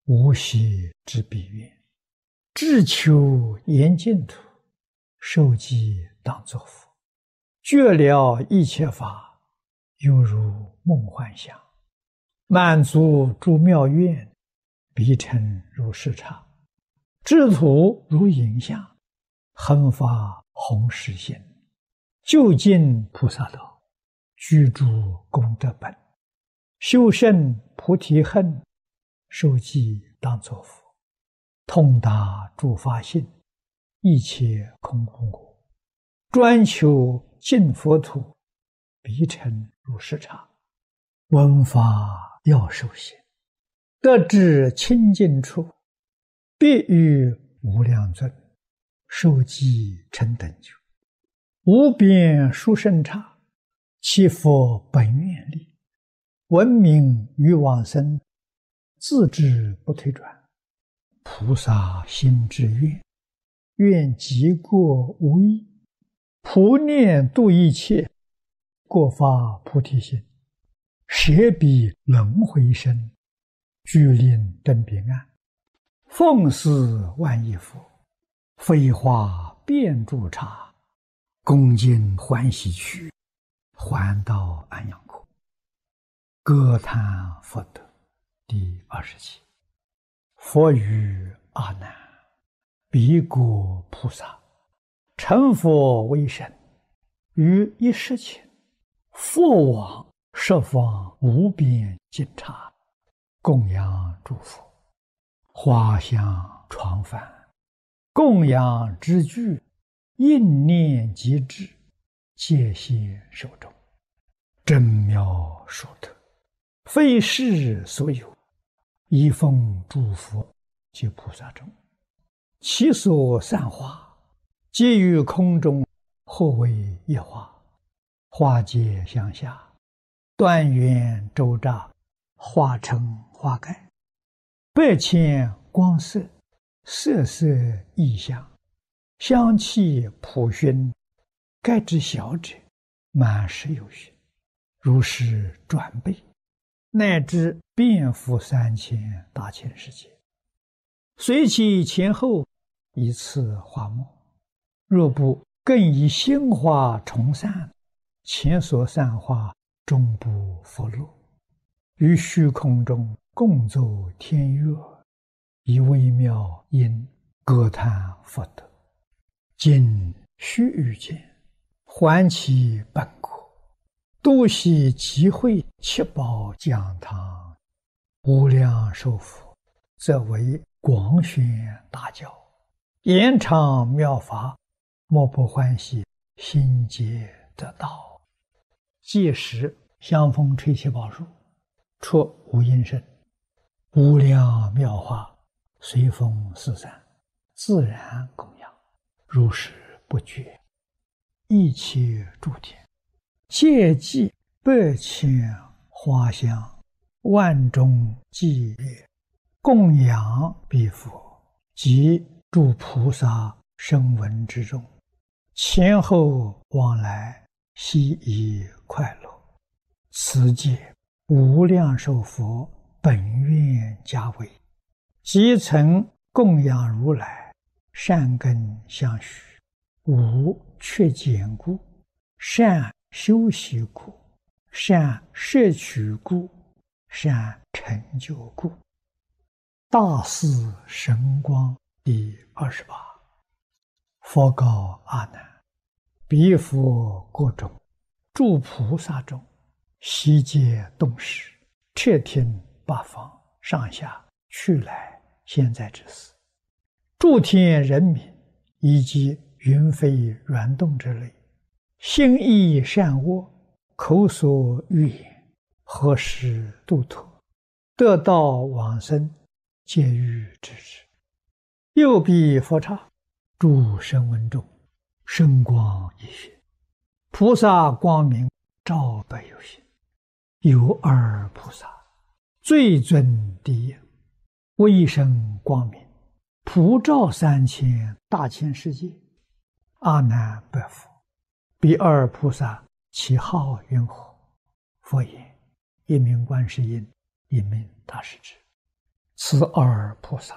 无息之彼愿，志求严净土，受记当作佛。觉了一切法，犹如梦幻想。满足诸妙愿，必成如是刹。智土如影像，恒发弘誓心。究竟菩萨道，居住功德本。修胜菩提恨，受记当作佛。通达诸法性，一切空空果。专求净佛土，必成如是刹。闻法要受行，得至清净处，必遇无量尊，受记成等觉。无边殊胜刹，其佛本愿力，闻名于往生，自知不退转。菩萨心之愿，愿极过无异。普念度一切，过发菩提心，舍彼轮回身，具令登彼岸。奉事万亿佛，飞花遍诸刹，恭敬欢喜去，还到安养国。歌叹佛德第27。佛语阿难：彼国菩萨成佛为身，于一时前，佛往十方无边尽刹，供养诸佛。花香床幡，供养之具，应念即至，戒现手中。真妙殊特，非世所有，一奉诸佛及菩萨中。其所散花，皆于空中，或为一花。花结相下，端圆周匝，花成花盖。百千光色，色色异香，香气普熏，盖之小者，满室有余，如是转倍，乃至遍覆3000大千世界。随其前后，一次花末。若不更以新花重散，前所散花终不复落。于虚空中共奏天乐，以微妙音歌叹佛德。今须臾间，还其本国，多悉集会七宝讲堂，无量寿佛，则为广宣大教，延长妙法，莫不欢喜，心结得道。届时香风吹起宝树，出无音声，无量妙法随风四散，自然供养，如是不绝。一切诸天，皆祭百千花香，万众伎乐，供养彼佛及诸菩萨声闻之中，前后往来，悉以快乐。此界无量寿佛本愿家为，即曾供养如来，善根相续，无缺减故，善修习故，善摄取故，善成就故。大士神光第28。佛告阿难：彼佛国中，诸菩萨中，悉皆动识，彻听八方上下去来现在之事。诸天人民以及云飞软动之类，心意善恶，口所欲言，何时度脱，得道往生，皆欲知之。右彼佛刹，诸声闻中，声光一现，菩萨光明照百有心。有二菩萨，最尊第一，威声光明，普照3000大千世界。阿难白佛：彼二菩萨其号云何？佛言：一名观世音，一名大势至。 此二菩萨